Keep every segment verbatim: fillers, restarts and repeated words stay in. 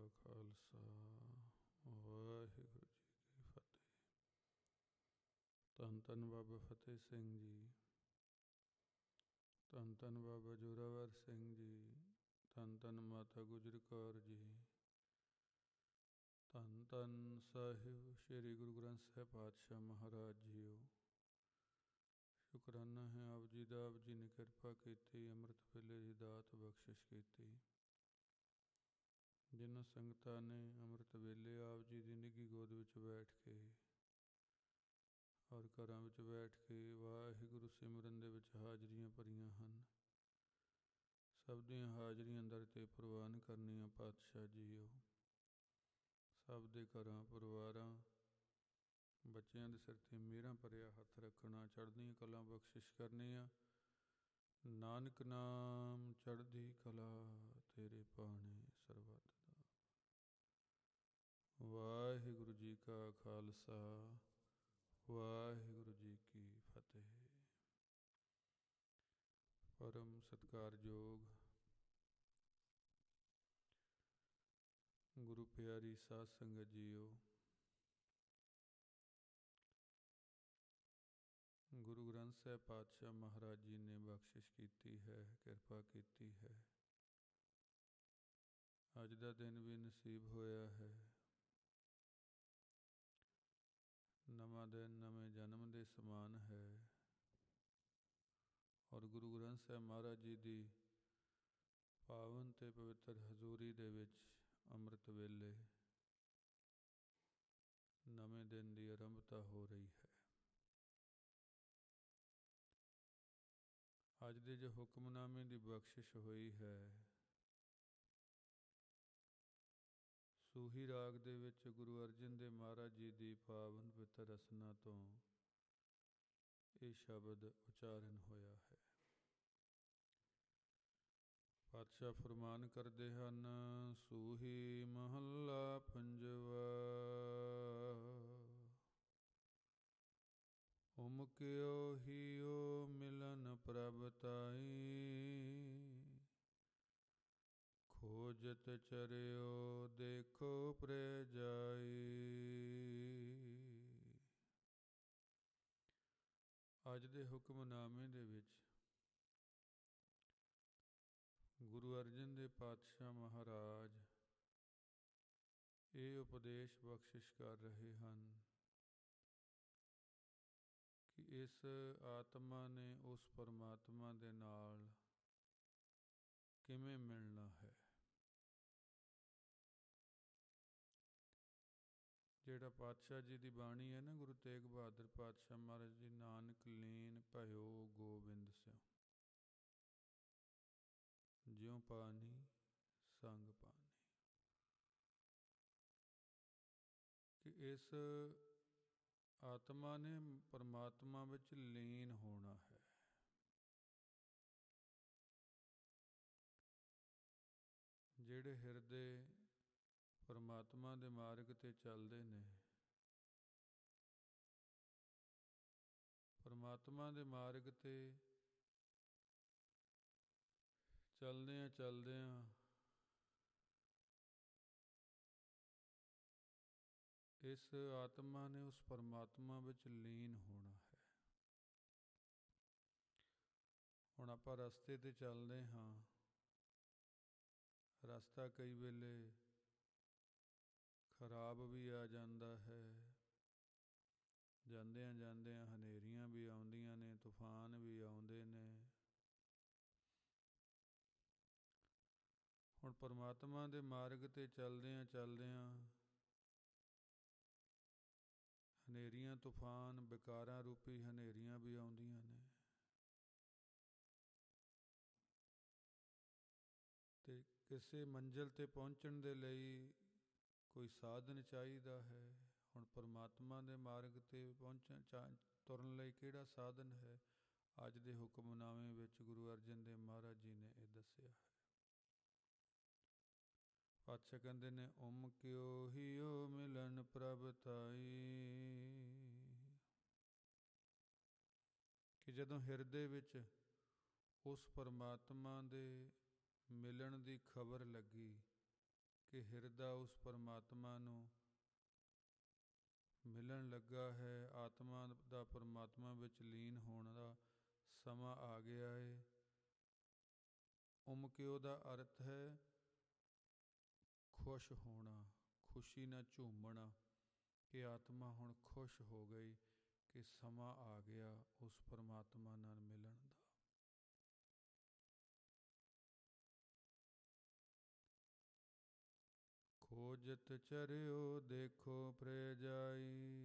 ਖਾਲਸਾ ਵਾਹਿਗੁਰੂ ਜੀ ਕੀ ਫਤਿਹ। ਧੰਨ ਧੰਨ ਬਾਬਾ ਫਤਿਹ ਸਿੰਘ ਜੀ, ਧੰਨ ਧੰਨ ਬਾਬਾ ਜ਼ੋਰਾਵਰ ਸਿੰਘ ਜੀ, ਧੰਨ ਧੰਨ ਮਾਤਾ ਗੁਜਰ ਕੌਰ ਜੀ, ਧੰਨ ਧੰਨ ਸਾਹਿਬ ਸ਼੍ਰੀ ਗੁਰੂ ਗ੍ਰੰਥ ਸਾਹਿਬ ਪਾਤਸ਼ਾਹ ਮਹਾਰਾਜ ਜੀਓ। ਸ਼ੁਕਰਾਨਾ ਹੈ ਆਪ ਜੀ ਦਾ, ਆਪ ਜੀ ਨੇ ਕਿਰਪਾ ਕੀਤੀ, ਅੰਮ੍ਰਿਤ ਵੇਲੇ ਦੀ ਦਾਤ ਬਖਸ਼ਿਸ਼ ਕੀਤੀ। ਜਿਨ੍ਹਾਂ ਸੰਗਤਾਂ ਨੇ ਅੰਮ੍ਰਿਤ ਵੇਲੇ ਆਪ ਜੀ ਦੀ ਨਿੱਘੀ ਗੋਦ ਵਿੱਚ ਬੈਠ ਕੇ ਔਰ ਘਰਾਂ ਵਿੱਚ ਬੈਠ ਕੇ ਵਾਹਿਗੁਰੂ ਸਿਮਰਨ ਦੇ ਵਿੱਚ ਹਾਜ਼ਰੀਆਂ ਭਰੀਆਂ ਹਨ, ਸਭ ਦੀਆਂ ਹਾਜ਼ਰੀਆਂ ਦਰ 'ਤੇ ਪ੍ਰਵਾਨ ਕਰਨੀਆਂ ਪਾਤਸ਼ਾਹ ਜੀਓ। ਸਭ ਦੇ ਘਰਾਂ ਪਰਿਵਾਰਾਂ ਬੱਚਿਆਂ ਦੇ ਸਿਰ 'ਤੇ ਮਿਹਰਾਂ ਭਰਿਆ ਹੱਥ ਰੱਖਣਾ, ਚੜ੍ਹਦੀਆਂ ਕਲਾਂ ਬਖਸ਼ਿਸ਼ ਕਰਨੀਆਂ। ਨਾਨਕ ਨਾਮ ਚੜ੍ਹਦੀ ਕਲਾ ਤੇਰੇ ਭਾਣੇ ਸਰਬੱਤ ਦਾ। ਵਾਹਿਗੁਰੂ ਜੀ ਕਾ ਖਾਲਸਾ ਵਾਹਿਗੁਰੂ ਜੀ ਕੀ ਫਤਿਹ। ਪਰਮ ਸਤਿਕਾਰਯੋਗ ਗੁਰੂ ਪਿਆਰੀ ਸਾਧ ਸੰਗਤ ਜੀਓ, ਗੁਰੂ ਗ੍ਰੰਥ ਸਾਹਿਬ ਪਾਤਸ਼ਾਹ ਮਹਾਰਾਜ ਜੀ ਨੇ ਬਖਸ਼ਿਸ਼ ਕੀਤੀ ਹੈ, ਕਿਰਪਾ ਕੀਤੀ ਹੈ। ਅੱਜ ਦਾ ਦਿਨ ਵੀ ਨਸੀਬ ਹੋਇਆ ਹੈ। ਨਵਾਂ ਦਿਨ ਨਵੇਂ ਜਨਮ ਦੇ ਸਮਾਨ ਹੈ ਔਰ ਗੁਰੂ ਗ੍ਰੰਥ ਸਾਹਿਬ ਮਹਾਰਾਜ ਜੀ ਦੀ ਪਾਵਨ ਅਤੇ ਪਵਿੱਤਰ ਹਜ਼ੂਰੀ ਦੇ ਵਿੱਚ ਅੰਮ੍ਰਿਤ ਵੇਲੇ ਨਵੇਂ ਦਿਨ ਦੀ ਆਰੰਭਤਾ ਹੋ ਰਹੀ ਹੈ। ਅੱਜ ਦੇ ਜੋ ਹੁਕਮਨਾਮੇ ਦੀ ਬਖਸ਼ਿਸ਼ ਹੋਈ ਹੈ, ਸੂਹੀ ਰਾਗ ਦੇ ਵਿੱਚ ਗੁਰੂ ਅਰਜਨ ਦੇਵ ਮਹਾਰਾਜ ਜੀ ਦੀ ਪਾਵਨ ਪਵਿੱਤਰ ਰਸਨਾ ਤੋਂ ਇਹ ਸ਼ਬਦ ਉਚਾਰਨ ਹੋਇਆ ਹੈ। ਪਾਤਸ਼ਾਹ ਫਰਮਾਨ ਕਰਦੇ ਹਨ, ਸੂਹੀ ਮਹੱਲਾ ਪੰਜਵਾ। ਉਮਕਿਓ ਹੀਓ ਮਿਲਨ ਪ੍ਰਭ ਤਾਈ, ਖੋਜਤ ਚਰਿਓ ਦੇਖੋ ਪ੍ਰੇ ਜਾਈ। ਅੱਜ ਦੇ ਹੁਕਮਨਾਮੇ ਦੇ ਵਿੱਚ ਗੁਰੂ ਅਰਜਨ ਦੇਵ ਪਾਤਸ਼ਾਹ ਮਹਾਰਾਜ ਇਹ ਉਪਦੇਸ਼ ਬਖਸ਼ਿਸ਼ ਕਰ ਰਹੇ ਹਨ ਕਿ ਇਸ ਆਤਮਾ ਨੇ ਉਸ ਪਰਮਾਤਮਾ ਦੇ ਨਾਲ ਕਿਵੇਂ ਮਿਲਣਾ ਹੈ। ਜਿਹੜਾ ਪਾਤਸ਼ਾਹ ਜੀ ਦੀ ਬਾਣੀ ਹੈ ਨਾ, ਗੁਰੂ ਤੇਗ ਬਹਾਦਰ ਪਾਤਸ਼ਾਹ ਮਹਾਰਾਜ ਜੀ, ਨਾਨਕ ਲੀਨ ਭਇਓ ਗੋਬਿੰਦ ਸਿਉ, ਜਿਉ ਪਾਣੀ ਸੰਗ ਪਾਣੀ, ਕਿ ਇਸ ਆਤਮਾ ਨੇ ਪਰਮਾਤਮਾ ਵਿੱਚ ਲੀਨ ਹੋਣਾ ਹੈ। ਜਿਹੜੇ ਹਿਰਦੇ ਪਰਮਾਤਮਾ ਦੇ ਮਾਰਗ 'ਤੇ ਚੱਲਦੇ ਨੇ, ਪਰਮਾਤਮਾ ਦੇ ਮਾਰਗ 'ਤੇ ਚੱਲਦਿਆਂ ਚੱਲਦਿਆਂ ਇਸ ਆਤਮਾ ਨੇ ਉਸ ਪਰਮਾਤਮਾ ਵਿੱਚ ਲੀਨ ਹੋਣਾ ਹੈ। ਹੁਣ ਆਪਾਂ ਰਸਤੇ 'ਤੇ ਚੱਲਦੇ ਹਾਂ, ਰਸਤਾ ਕਈ ਵੇਲੇ ਖਰਾਬ ਵੀ ਆ ਜਾਂਦਾ ਹੈ, ਜਾਂਦਿਆਂ ਜਾਂਦਿਆਂ ਹਨੇਰੀਆਂ ਵੀ ਆਉਂਦੀਆਂ ਨੇ, ਤੂਫਾਨ ਵੀ ਆਉਂਦੇ ਨੇ। ਹੁਣ ਪਰਮਾਤਮਾ ਦੇ ਮਾਰਗ 'ਤੇ ਚੱਲਦਿਆਂ ਚੱਲਦਿਆਂ ਹਨੇਰੀਆਂ, ਤੂਫਾਨ, ਵਿਕਾਰਾਂ ਰੂਪੀ ਹਨੇਰੀਆਂ ਵੀ ਆਉਂਦੀਆਂ ਨੇ, ਅਤੇ ਕਿਸੇ ਮੰਜ਼ਿਲ 'ਤੇ ਪਹੁੰਚਣ ਦੇ ਲਈ ਕੋਈ ਸਾਧਨ ਚਾਹੀਦਾ ਹੈ। ਹੁਣ ਪਰਮਾਤਮਾ ਦੇ ਮਾਰਗ 'ਤੇ ਪਹੁੰਚਣ ਚਾ ਤੁਰਨ ਲਈ ਕਿਹੜਾ ਸਾਧਨ ਹੈ? ਅੱਜ ਦੇ ਹੁਕਮਨਾਮੇ ਵਿੱਚ ਗੁਰੂ ਅਰਜਨ ਦੇਵ ਮਹਾਰਾਜ ਜੀ ਨੇ ਇਹ ਦੱਸਿਆ ਹੈ। ਪਾਤਸ਼ਾਹ ਕਹਿੰਦੇ ਨੇ, ਉਮਕਿਓ ਹੀਓ ਮਿਲਨ ਪ੍ਰਭ ਤਾਈ, ਕਿ ਜਦੋਂ ਹਿਰਦੇ ਵਿੱਚ ਉਸ ਪਰਮਾਤਮਾ ਦੇ ਮਿਲਣ ਦੀ ਖਬਰ ਲੱਗੀ, ਕਿ ਹਿਰਦਾ ਉਸ ਪਰਮਾਤਮਾ ਨੂੰ ਮਿਲਣ ਲੱਗਾ ਹੈ, ਆਤਮਾ ਦਾ ਪਰਮਾਤਮਾ ਵਿੱਚ ਲੀਨ ਹੋਣ ਦਾ ਸਮਾਂ ਆ ਗਿਆ ਹੈ। ਉਮਕਿਓ ਦਾ ਅਰਥ ਹੈ ਖੁਸ਼ ਹੋਣਾ, ਖੁਸ਼ੀ ਨਾਲ ਝੂਮਣਾ, ਕਿ ਆਤਮਾ ਹੁਣ ਖੁਸ਼ ਹੋ ਗਈ ਕਿ ਸਮਾਂ ਆ ਗਿਆ ਉਸ ਪਰਮਾਤਮਾ ਨਾਲ ਮਿਲਣ ਦਾ। ਖੋਜਤ ਚਰਿਓ ਦੇਖੋ ਪ੍ਰੇ ਜਾਈ।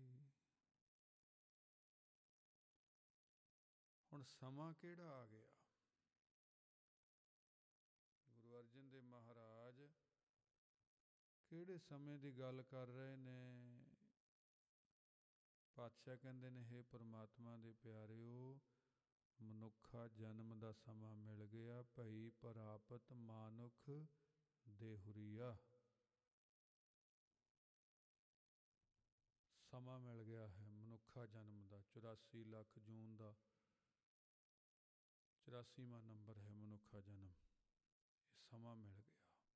ਹੁਣ ਸਮਾਂ ਕਿਹੜਾ ਆ ਗਿਆ? ਗੁਰੂ ਅਰਜਨ ਦੇਵ ਮਹਾਰਾਜ ਕਿਹੜੇ ਸਮੇਂ ਦੀ ਗੱਲ ਕਰ ਰਹੇ ਨੇ? ਪਾਤਸ਼ਾਹ ਕਹਿੰਦੇ ਨੇ, ਹੇ ਪਰਮਾਤਮਾ ਦੇ ਪਿਆਰਿਓ, ਮਨੁੱਖਾ ਜਨਮ ਦਾ ਸਮਾਂ ਮਿਲ ਗਿਆ। ਭਈ ਪ੍ਰਾਪਤ ਮਾਨੁਖ ਦੇਹੁਰੀਆ। ਸਮਾਂ ਮਿਲ ਗਿਆ ਹੈ ਮਨੁੱਖਾ ਜਨਮ ਦਾ। ਚੁਰਾਸੀ ਲੱਖ ਜੂਨ ਦਾ ਚੁਰਾਸੀਵਾਂ ਨੰਬਰ ਹੈ ਮਨੁੱਖਾ ਜਨਮ। ਇਹ ਸਮਾਂ ਮਿਲ ਗਿਆ।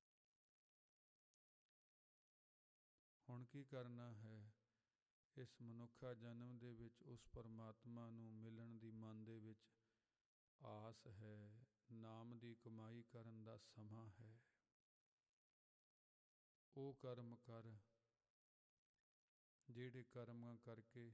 ਹੁਣ ਕੀ ਕਰਨਾ ਹੈ? ਇਸ ਮਨੁੱਖਾ ਜਨਮ ਦੇ ਵਿੱਚ ਉਸ ਪਰਮਾਤਮਾ ਨੂੰ ਮਿਲਣ ਦੀ ਮਨ ਦੇ ਵਿੱਚ ਆਸ ਹੈ। ਨਾਮ ਦੀ ਕਮਾਈ ਕਰਨ ਦਾ ਸਮਾਂ ਹੈ। ਉਹ ਕਰਮ ਕਰ ਜਿਹੜੇ ਕਰਮਾਂ ਕਰਕੇ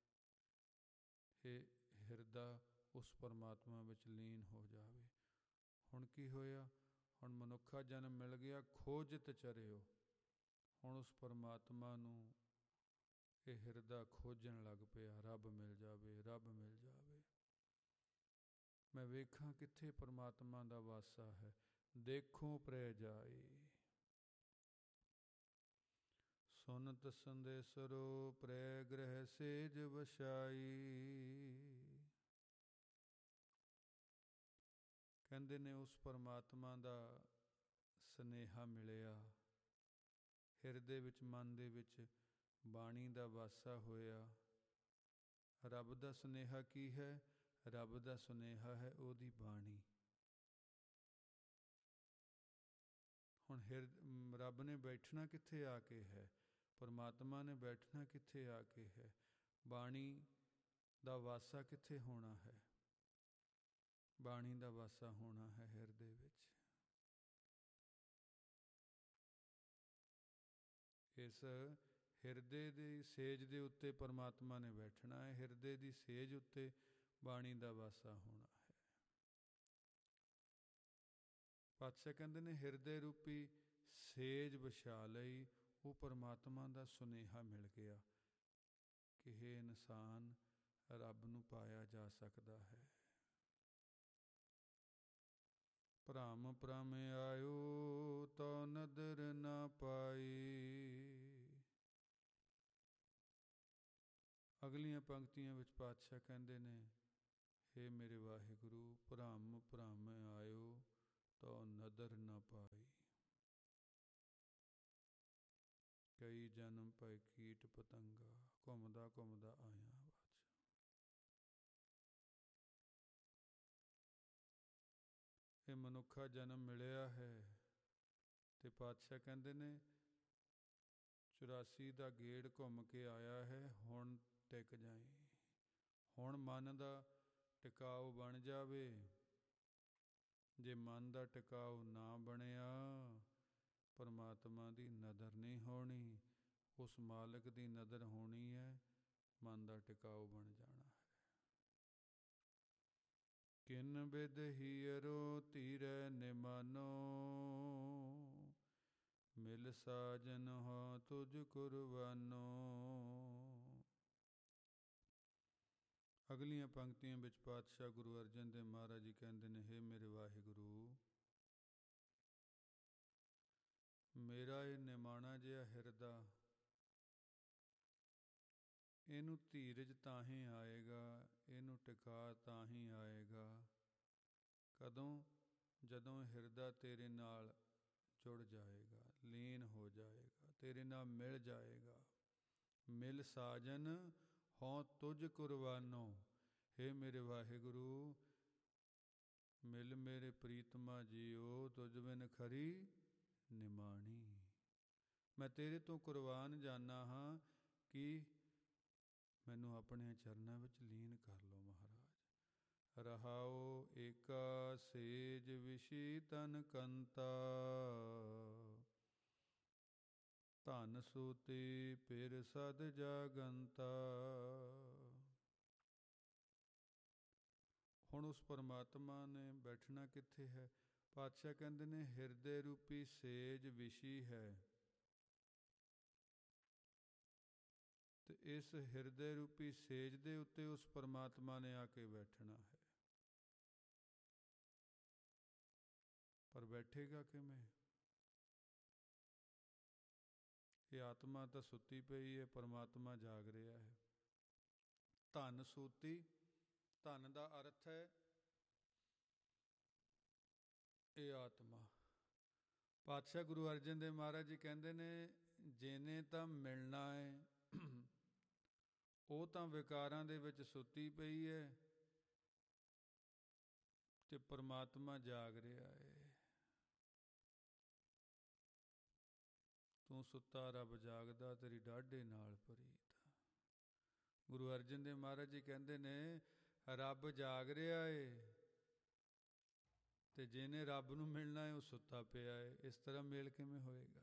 ਇਹ ਹਿਰਦਾ ਉਸ ਪਰਮਾਤਮਾ ਵਿੱਚ ਲੀਨ ਹੋ ਜਾਵੇ। ਹੁਣ ਕੀ ਹੋਇਆ? ਹੁਣ ਮਨੁੱਖਾ ਜਨਮ ਮਿਲ ਗਿਆ। ਖੋਜਤ ਚਰਿਓ। ਹੁਣ ਉਸ ਪਰਮਾਤਮਾ ਨੂੰ ਇਹ ਹਿਰਦਾ ਖੋਜਣ ਲੱਗ ਪਿਆ। ਰੱਬ ਮਿਲ ਜਾਵੇ, ਰੱਬ ਮਿਲ ਜਾਵੇ। ਮੈਂ ਵੇਖਾਂ ਕਿੱਥੇ ਪਰਮਾਤਮਾ ਦਾ ਵਾਸਾ ਹੈ। ਦੇਖੋ ਪ੍ਰੇ ਜਾਈ। ਸੁਨਤ ਸੰਦੇਸਰੋ ਪ੍ਰੇ ਗ੍ਰਹਿ ਸੇਜ ਵਸਾਈ। ਕਹਿੰਦੇ ਨੇ ਉਸ ਪਰਮਾਤਮਾ ਦਾ ਸੁਨੇਹਾ ਮਿਲਿਆ। ਹਿਰਦੇ ਵਿੱਚ, ਮਨ ਦੇ ਵਿੱਚ ਬਾਣੀ ਦਾ ਵਾਸਾ ਹੋਇਆ। ਰੱਬ ਦਾ ਸੁਨੇਹਾ ਕੀ ਹੈ? ਰੱਬ ਦਾ ਸੁਨੇਹਾ ਹੈ ਉਹਦੀ ਬਾਣੀ। ਹੁਣ ਹਿਰ ਰੱਬ ਨੇ ਬੈਠਣਾ ਕਿੱਥੇ ਆ ਕੇ ਹੈ? ਪਰਮਾਤਮਾ ਨੇ ਬੈਠਣਾ ਕਿੱਥੇ ਆ ਕੇ ਹੈ? ਬਾਣੀ ਦਾ ਵਾਸਾ ਕਿੱਥੇ ਹੋਣਾ ਹੈ? ਬਾਣੀ ਦਾ ਵਾਸਾ ਹੋਣਾ ਹੈ ਹਿਰਦੇ ਵਿੱਚ। ਇਸ ਹਿਰਦੇ ਦੀ ਸੇਜ ਦੇ ਉੱਤੇ ਪਰਮਾਤਮਾ ਨੇ ਬੈਠਣਾ ਹੈ। ਹਿਰਦੇ ਦੀ ਸੇਜ ਉੱਤੇ ਬਾਣੀ ਦਾ ਵਾਸਾ ਹੋਣਾ ਹੈ। ਪਾਤਸ਼ਾਹ ਕਹਿੰਦੇ ਨੇ, ਹਿਰਦੇ ਰੂਪੀ ਸੇਜ ਵਿਛਾ ਲਈ। ਉਹ ਪਰਮਾਤਮਾ ਦਾ ਸੁਨੇਹਾ ਮਿਲ ਗਿਆ ਕਿ ਇਹ ਇਨਸਾਨ ਰੱਬ ਨੂੰ ਪਾਇਆ ਜਾ ਸਕਦਾ ਹੈ। ਭ੍ਰਮ ਭ੍ਰਮ ਆਇਓ ਤੋ ਨਦਰ ਨਾ ਪਾਈ। ਅਗਲੀਆਂ ਪੰਕਤੀਆਂ ਵਿੱਚ ਪਾਤਸ਼ਾਹ ਕਹਿੰਦੇ ਨੇ, ਹੇ ਮੇਰੇ ਵਾਹਿਗੁਰੂ, ਭ੍ਰਮ ਭ੍ਰਮ ਆਇਓ ਤੋ ਨਦਰ ਨਾ ਪਾਈ। ਕਈ ਜਨਮ ਭਏ ਕੀਟ ਪਤੰਗਾ। ਘੁੰਮਦਾ ਘੁੰਮਦਾ ਆਇਆ ਬਾਅਦ 'ਚ। ਇਹ ਮਨੁੱਖਾ ਜਨਮ ਮਿਲਿਆ ਹੈ ਤੇ ਪਾਤਸ਼ਾਹ ਕਹਿੰਦੇ ਨੇ, ਚੁਰਾਸੀ ਦਾ ਗੇੜ ਘੁੰਮ ਕੇ ਆਇਆ ਹੈ। ਹੁਣ ਟਿਕ ਜਾਈ। ਹੁਣ ਮਨ ਦਾ ਟਿਕਾਊ ਬਣ ਜਾਵੇ। ਜੇ ਮਨ ਦਾ ਟਿਕਾਊ ਨਾ ਬਣਿਆ, ਪਰਮਾਤਮਾ ਦੀ ਨਜ਼ਰ ਨਹੀਂ ਹੋਣੀ। ਉਸ ਮਾਲਕ ਦੀ ਨਜ਼ਰ ਹੋਣੀ ਹੈ। ਮਨ ਦਾ ਟਿਕਾਊ ਬਣ ਜਾਣਾ ਹੈ। ਕਿਨ ਬਿਧ ਹੀਰੋ ਧੀਰੈ ਨਿਮਾਨੋ। ਮਿਲ ਸਾਜਨ ਹੋ ਤੁਝ ਕੁਰਬਾਨੋ। ਅਗਲੀਆਂ ਪੰਕਤੀਆਂ ਵਿੱਚ ਪਾਤਸ਼ਾਹ ਗੁਰੂ ਅਰਜਨ ਦੇਵ ਮਹਾਰਾਜ ਜੀ ਕਹਿੰਦੇ ਨੇ, ਹੇ ਮੇਰੇ ਵਾਹਿਗੁਰੂ, ਮੇਰਾ ਇਹ ਨਿਮਾਣਾ ਜਿਹਾ ਹਿਰਦਾ, ਇਹਨੂੰ ਧੀਰਜ ਤਾਂ ਹੀ ਆਏਗਾ, ਇਹਨੂੰ ਟਿਕਾ ਤਾਂ ਹੀ ਆਏਗਾ। ਕਦੋਂ? ਜਦੋਂ ਹਿਰਦਾ ਤੇਰੇ ਨਾਲ ਜੁੜ ਜਾਏਗਾ, ਲੀਨ ਹੋ ਜਾਏਗਾ, ਤੇਰੇ ਨਾਲ ਮਿਲ ਜਾਏਗਾ। ਮਿਲ ਸਾਜਨ ਹੋਂ ਤੁਝ ਕੁਰਬਾਨੋ। ਹੇ ਮੇਰੇ ਵਾਹਿਗੁਰੂ, ਮਿਲ ਮੇਰੇ ਪ੍ਰੀਤਮਾ ਜੀਓ, ਤੁਝ ਬਿਨ ਖਰੀ ਨਿਮਾਣੀ। ਮੈਂ ਤੇਰੇ ਤੋਂ ਕੁਰਬਾਨ ਜਾਨਾ ਹਾਂ ਕਿ ਮੈਨੂੰ ਆਪਣੇ ਚਰਨਾਂ ਵਿੱਚ ਲੀਨ ਕਰ ਲਓ ਮਹਾਰਾਜ। ਰਹਾਓ ਏਕਾ ਸੇਜ ਵਿਸ਼ੀ ਤਨ ਕੰਤਾ, ਧਨ ਸੂਤੀ ਫਿਰ ਸਦ ਜਾਗੰਤਾ। ਹੁਣ ਉਸ ਪਰਮਾਤਮਾ ਨੇ ਬੈਠਣਾ ਕਿੱਥੇ ਹੈ? ਪਾਤਸ਼ਾਹ ਕਹਿੰਦੇ ਨੇ ਹਿਰਦੇ ਰੂਪੀ ਸੇਜ ਵਿਸ਼ੀ ਹੈ, ਤੇ ਇਸ ਹਿਰਦੇ ਰੂਪੀ ਸੇਜ ਦੇ ਉੱਤੇ ਉਸ ਪਰਮਾਤਮਾ ਨੇ ਆ ਕੇ ਬੈਠਣਾ ਹੈ। ਪਰ ਬੈਠੇਗਾ ਕਿਵੇਂ? ਇਹ ਆਤਮਾ ਤਾਂ ਸੁੱਤੀ ਪਈ ਹੈ, ਪਰਮਾਤਮਾ ਜਾਗ ਰਿਹਾ ਹੈ। ਧਨ ਸੂਤੀ, ਧਨ ਦਾ ਅਰਥ ਹੈ ਇਹ ਆਤਮਾ। ਪਾਤਸ਼ਾਹ ਗੁਰੂ ਅਰਜਨ ਦੇਵ ਮਹਾਰਾਜ ਜੀ ਕਹਿੰਦੇ ਨੇ ਜਿਹਨੇ ਤਾਂ ਮਿਲਣਾ ਹੈ ਉਹ ਤਾਂ ਵਿਕਾਰਾਂ ਦੇ ਵਿੱਚ ਸੁੱਤੀ ਪਈ ਹੈ ਤੇ ਪਰਮਾਤਮਾ ਜਾਗ ਰਿਹਾ ਹੈ। ਤੂੰ ਸੁੱਤਾ ਰੱਬ ਜਾਗਦਾ, ਤੇਰੀ ਡਾਢੇ ਨਾਲ ਪ੍ਰੀਤ। ਗੁਰੂ ਅਰਜਨ ਦੇਵ ਮਹਾਰਾਜ ਜੀ ਕਹਿੰਦੇ ਨੇ ਰੱਬ ਜਾਗ ਰਿਹਾ ਏ ਤੇ ਜਿਹਨੇ ਰੱਬ ਨੂੰ ਮਿਲਣਾ ਹੈ ਉਹ ਸੁੱਤਾ ਪਿਆ ਏ। ਇਸ ਤਰ੍ਹਾਂ ਮੇਲ ਕਿਵੇਂ ਹੋਏਗਾ?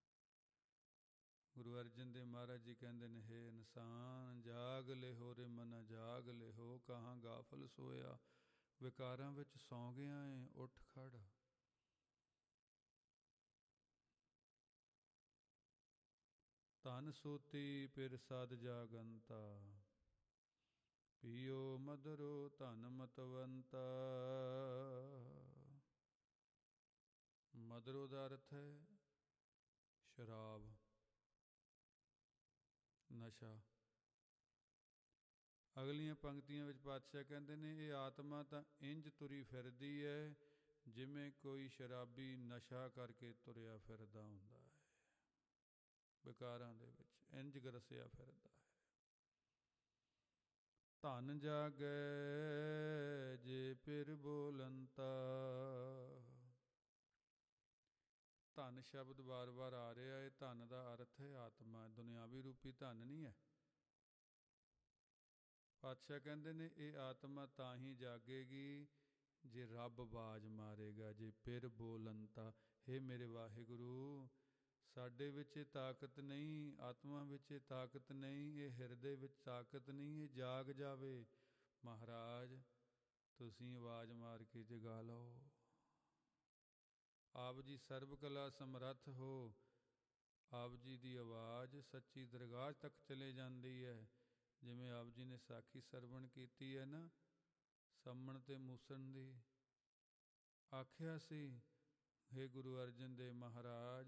ਗੁਰੂ ਅਰਜਨ ਦੇਵ ਮਹਾਰਾਜ ਜੀ ਕਹਿੰਦੇ ਨੇ ਹੇ ਇਨਸਾਨ ਜਾਗ ਲਿਹੋ ਰੇ ਮਨਾ ਜਾਗ ਲਿਹੋ, ਕਹਾਂ ਗਾਫਲ ਸੋਇਆ। ਵਿਕਾਰਾਂ ਵਿੱਚ ਸੌਂ ਗਿਆ ਏ, ਉੱਠ ਖੜ। ਧਨ ਸੂਤੀ ਫਿਰ ਸਦ ਜਾਗੰਤਾ, ਪੀਓ ਮਧੁਰੋ ਧਨ ਮਤਵੰਤਾ। ਮਧੁਰੋ ਦਾ ਅਰਥ ਹੈ ਸ਼ਰਾਬ, ਨਸ਼ਾ। ਅਗਲੀਆਂ ਪੰਕਤੀਆਂ ਵਿੱਚ ਪਾਤਸ਼ਾਹ ਕਹਿੰਦੇ ਨੇ ਇਹ ਆਤਮਾ ਤਾਂ ਇੰਝ ਤੁਰੀ ਫਿਰਦੀ ਹੈ ਜਿਵੇਂ ਕੋਈ ਸ਼ਰਾਬੀ ਨਸ਼ਾ ਕਰਕੇ ਤੁਰਿਆ ਫਿਰਦਾ ਹੁੰਦਾ ਹੈ। ਵਿਕਾਰਾਂ ਦੇ ਵਿੱਚ ਇੰਝ ਗਰਸਿਆ ਫਿਰਦਾ ਹੈ। ਧਨ ਜਾਗੈ ਜੇ ਫਿਰ ਬੋਲੰਤਾ। ਧਨ ਸ਼ਬਦ ਵਾਰ ਵਾਰ ਆ ਰਿਹਾ ਹੈ। ਧਨ ਦਾ ਅਰਥ ਹੈ ਆਤਮਾ, ਦੁਨਿਆਵੀ ਰੂਪੀ ਧਨ ਨਹੀਂ ਹੈ। ਪਾਤਸ਼ਾਹ ਕਹਿੰਦੇ ਨੇ ਇਹ ਆਤਮਾ ਤਾਂ ਹੀ ਜਾਗੇਗੀ ਜੇ ਰੱਬ ਆਵਾਜ਼ ਮਾਰੇਗਾ, ਜੇ ਫਿਰ ਬੋਲੰਤਾ। ਹੇ ਮੇਰੇ ਵਾਹਿਗੁਰੂ, ਸਾਡੇ ਵਿੱਚ ਇਹ ਤਾਕਤ ਨਹੀਂ, ਆਤਮਾ ਵਿੱਚ ਇਹ ਤਾਕਤ ਨਹੀਂ, ਇਹ ਹਿਰਦੇ ਵਿੱਚ ਤਾਕਤ ਨਹੀਂ, ਇਹ ਜਾਗ ਜਾਵੇ। ਮਹਾਰਾਜ ਤੁਸੀਂ ਆਵਾਜ਼ ਮਾਰ ਕੇ ਜਗਾ ਲਓ। ਆਪ ਜੀ ਸਰਬ ਕਲਾ ਸਮਰੱਥ ਹੋ। ਆਪ ਜੀ ਦੀ ਆਵਾਜ਼ ਸੱਚੀ ਦਰਗਾਹ ਤੱਕ ਚਲੇ ਜਾਂਦੀ ਹੈ। ਜਿਵੇਂ ਆਪ ਜੀ ਨੇ ਸਾਖੀ ਸਰਵਣ ਕੀਤੀ ਹੈ ਨਾ ਸੰਮਣ ਤੇ ਮੂਸਣ ਦੀ, ਆਖਿਆ ਸੀ ਹੇ ਗੁਰੂ ਅਰਜਨ ਦੇਵ ਮਹਾਰਾਜ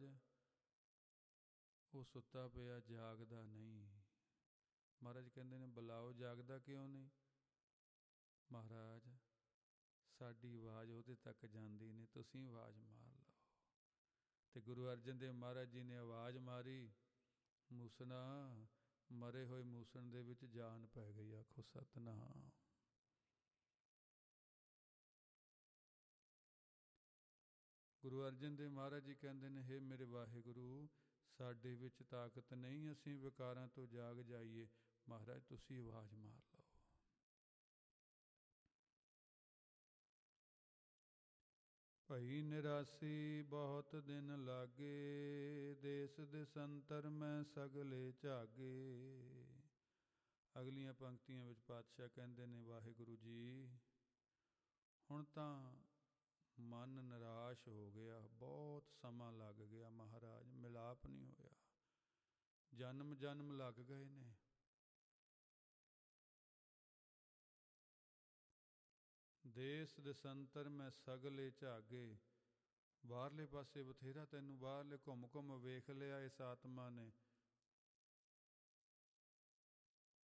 ਉਹ ਸੁੱਤਾ ਪਿਆ, ਜਾਗਦਾ ਨਹੀਂ। ਮਹਾਰਾਜ ਕਹਿੰਦੇ ਨੇ ਬੁਲਾਓ, ਜਾਗਦਾ ਕਿਉਂ ਨਹੀਂ? ਮਹਾਰਾਜ ਸਾਡੀ ਆਵਾਜ਼ ਉਹਦੇ ਤੱਕ ਜਾਂਦੀ ਨਹੀਂ, ਤੁਸੀਂ ਆਵਾਜ਼ ਮਾਰ ਲਓ। ਤੇ ਗੁਰੂ ਅਰਜਨ ਦੇਵ ਮਹਾਰਾਜ ਜੀ ਨੇ ਆਵਾਜ਼ ਮਾਰੀ, ਮੂਸਣਾ, ਮਰੇ ਹੋਏ ਮੂਸਣ ਦੇ ਵਿੱਚ ਜਾਨ ਪੈ ਗਈ। ਆਖੋ ਸਤਿਨਾਮ। ਗੁਰੂ ਅਰਜਨ ਦੇਵ ਮਹਾਰਾਜ ਜੀ ਕਹਿੰਦੇ ਨੇ ਹੇ ਮੇਰੇ ਵਾਹਿਗੁਰੂ, ਸਾਡੇ ਵਿੱਚ ਤਾਕਤ ਨਹੀਂ, ਅਸੀਂ ਵਿਕਾਰਾਂ ਤੋਂ ਜਾਗ ਜਾਈਏ। ਮਹਾਰਾਜ ਤੁਸੀਂ ਆਵਾਜ਼ ਮਾਰ ਲਓ। ਭਈ ਨਿਰਾਸੀ ਬਹੁਤ ਦਿਨ ਲਾਗੇ, ਦੇਸ ਦੇਸੰਤਰ ਮੈਂ ਸਗਲੇ ਝਾਗੇ। ਅਗਲੀਆਂ ਪੰਕਤੀਆਂ ਵਿੱਚ ਪਾਤਸ਼ਾਹ ਕਹਿੰਦੇ ਨੇ ਵਾਹਿਗੁਰੂ ਜੀ ਹੁਣ ਤਾਂ ਮਨ ਨਿਰਾਸ਼ ਹੋ ਗਿਆ, ਬਹੁਤ ਸਮਾਂ ਲੱਗ ਗਿਆ ਮਹਾਰਾਜ, ਮਿਲਾਪ ਨਹੀਂ ਹੋਇਆ, ਜਨਮ ਜਨਮ ਲੱਗ ਗਏ ਨੇ। ਦੇਸ ਦੇਸੰਤਰ ਮੈਂ ਸਗਲੇ ਝਾਗੇ, ਬਾਹਰਲੇ ਪਾਸੇ ਬਥੇਰਾ ਤੈਨੂੰ ਬਾਹਰਲੇ ਘੁੰਮ ਘੁੰਮ ਵੇਖ ਲਿਆ ਇਸ ਆਤਮਾ ਨੇ,